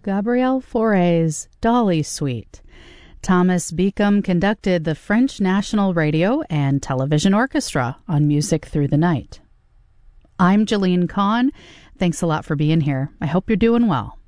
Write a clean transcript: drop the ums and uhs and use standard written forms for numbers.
Gabriel Fauré's Dolly Suite. Thomas Beacom conducted the French National Radio and Television Orchestra on Music Through the Night. I'm Jeline Kahn. Thanks a lot for being here. I hope you're doing well.